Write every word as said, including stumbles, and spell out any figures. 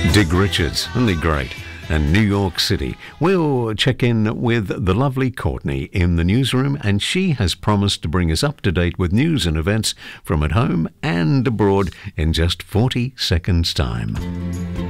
Dig Richards, isn't he great? And New York City. We'll check in with the lovely Courtney in the newsroom, and she has promised to bring us up to date with news and events from at home and abroad in just forty seconds time.